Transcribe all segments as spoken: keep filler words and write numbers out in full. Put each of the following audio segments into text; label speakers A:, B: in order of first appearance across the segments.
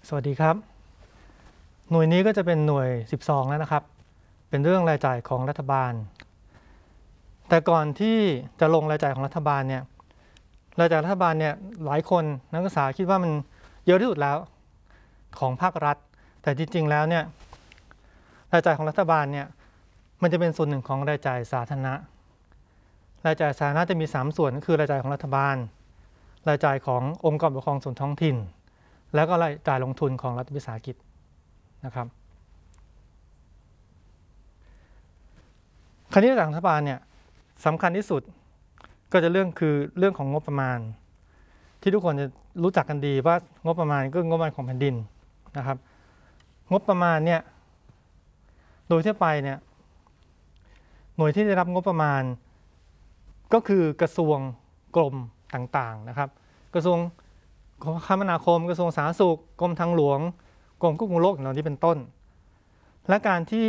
A: สวัสดีครับหน่วยนี้ก็จะเป็นหน่วยสิบสองแล้วนะครับเป็นเรื่องรายจ่ายของรัฐบาลแต่ก่อนที่จะลงรายจ่ายของรัฐบาลเนี่ยรายจ่ายรัฐบาลเนี่ยหลายคนนักศึกษาคิดว่ามันเยอะที่สุดแล้วของภาครัฐแต่จริงๆแล้วเนี่ยรายจ่ายของรัฐบาลเนี่ยมันจะเป็นส่วนหนึ่งของรายจ่ายสาธารณะรายจ่ายสาธารณะจะมีสามส่วนก็คือรายจ่ายของรัฐบาลรายจ่ายขององค์กรปกครองส่วนท้องถิ่นแล้วก็รายจ่ายลงทุนของรัฐวิสาหกิจนะครับคราวนี้รายจ่ายของรัฐบาลเนี่ยสำคัญที่สุดก็จะเรื่องคือเรื่องของงบประมาณที่ทุกคนจะรู้จักกันดีว่างบประมาณก็งบประมาณของแผ่นดินนะครับงบประมาณเนี่ยโดยทั่วไปเนี่ยหน่วยที่ได้รับงบประมาณก็คือกระทรวงกรมต่างๆนะครับกระทรวงคมนาคมกระทรวงสาธารณสุขกรมทางหลวงกรมควบคุมโรคเหล่านี้เป็นต้นและการที่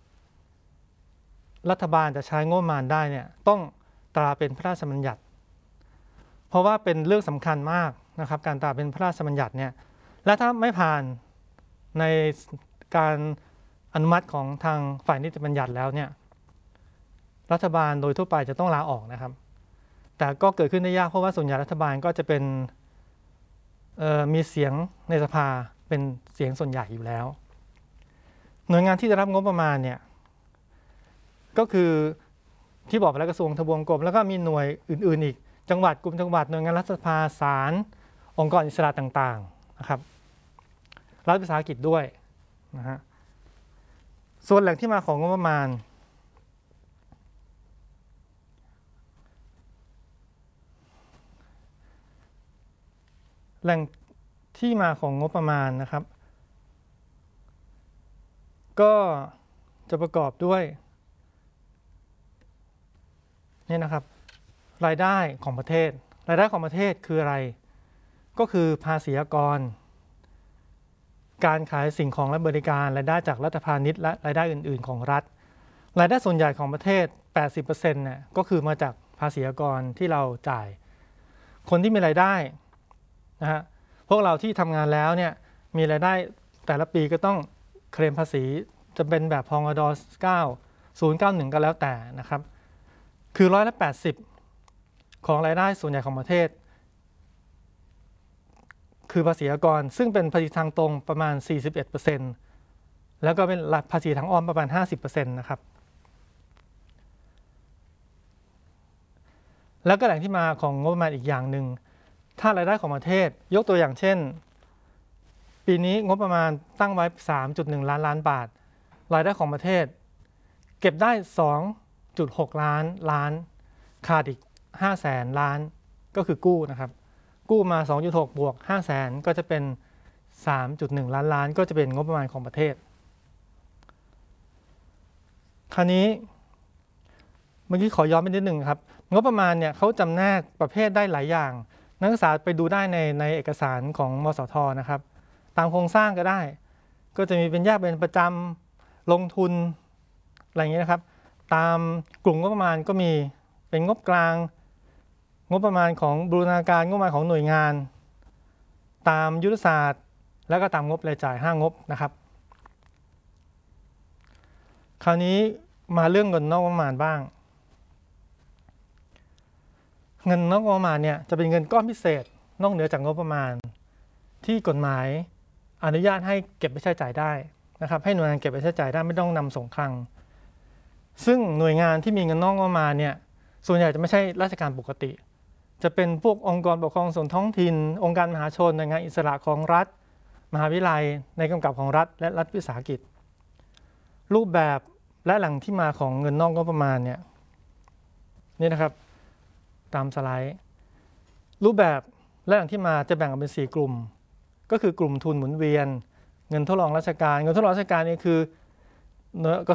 A: รัฐบาลจะใช้งบประมาณได้เนี่ยต้องตราเป็นพระราชบัญญัติเพราะว่าเป็นเรื่องสำคัญมากนะครับการตราเป็นพระราชบัญญัติเนี่ยและถ้าไม่ผ่านในการอนุมัติของทางฝ่ายนิติบัญญัติแล้วเนี่ยรัฐบาลโดยทั่วไปจะต้องลาออกนะครับแต่ก็เกิดขึ้นได้ยากเพราะว่าส่วนใหญ่รัฐบาลก็จะเป็นมีเสียงในสภาเป็นเสียงส่วนใหญ่อยู่แล้วหน่วยงานที่จะรับงบประมาณเนี่ยก็คือที่บอกไปแล้วกระทรวงทบวงกรมแล้วก็มีหน่วยอื่นๆอีกจังหวัดกลุ่มจังหวัดหน่วยงานรัฐสภาศาลองค์กรอิสระต่างๆนะครับรัฐวิสาหกิจด้วยนะฮะส่วนแหล่งที่มาของงบประมาณแหล่งที่มาของงบประมาณนะครับก็จะประกอบด้วยนี่นะครับรายได้ของประเทศรายได้ของประเทศคืออะไรก็คือภาษีอากรการขายสิ่งของและบริการรายได้จากรัฐพาณิชย์และรายได้อื่นๆของรัฐรายได้ส่วนใหญ่ของประเทศ แปดสิบเปอร์เซ็นต์ เนี่ยก็คือมาจากภาษีอากรที่เราจ่ายคนที่มีรายได้นะฮะพวกเราที่ทำงานแล้วเนี่ยมีรายได้แต่ละปีก็ต้องเคลมภาษีจะเป็นแบบพงดเก้า ศูนย์ เก้า หนึ่งก็แล้วแต่นะครับคือร้อยละแปดสิบของรายได้ส่วนใหญ่ของประเทศคือภาษีอากรซึ่งเป็นภาษีทางตรงประมาณ สี่สิบเอ็ดเปอร์เซ็นต์ แล้วก็เป็นภาษีทางอ้อมประมาณ ห้าสิบเปอร์เซ็นต์ นะครับแล้วก็แหล่งที่มาของงบประมาณอีกอย่างหนึ่งถ้ารายได้ของประเทศยกตัวอย่างเช่นปีนี้งบประมาณตั้งไว้ สามจุดหนึ่ง ล้านล้านบาทรายได้ของประเทศเก็บได้ สองจุดหก ล้านล้านขาดอีกห้าแสนล้านก็คือกู้นะครับกู้มา สองจุดหก บวก ห้าแสนก็จะเป็น สามจุดหนึ่ง ล้านล้านก็จะเป็นงบประมาณของประเทศคราวนี้เมื่อกี้ขอย้อนไปนิดนึงครับงบประมาณเนี่ยเขาจำแนกประเภทได้หลายอย่างนักศึกษาไปดูได้ในในเอกสารของมสท.นะครับตามโครงสร้างก็ได้ก็จะมีเป็นแยกเป็นประจำลงทุนอะไรอย่างนี้นะครับตามกลุ่มงบประมาณก็มีเป็นงบกลางงบประมาณของบูรณาการงบประมาณของหน่วยงานตามยุทธศาสตร์แล้วก็ตามงบรายจ่ายห้างบนะครับคราวนี้มาเรื่องเงินนอกงบประมาณบ้างเงินนอกงบประมาณเนี่ยจะเป็นเงินก้อนพิเศษนอกเหนือจากงบประมาณที่กฎหมายอนุญาตให้เก็บไว้ใช้จ่ายได้นะครับให้หน่วยงานเก็บไว้ใช้จ่ายได้ไม่ต้องนำส่งคลังซึ่งหน่วยงานที่มีเงินนอกงบประมาณเนี่ยส่วนใหญ่จะไม่ใช่ราชการปกติจะเป็นพวกองค์กรปกครองส่วนท้องถิ่นองค์การมหาชนหน่วยงานอิสระของรัฐมหาวิทยาลัยในกำกับของรัฐและรัฐวิสาหกิจรูปแบบและแหล่งที่มาของเงินนอกงบประมาณเนี่ยนี่นะครับตามสไลด์รูปแบบและแหล่งที่มาจะแบ่งออกเป็นสี่กลุ่มก็คือกลุ่มทุนหมุนเวียนเงินทดลองราชการเงินทดลองราชการนี่คือก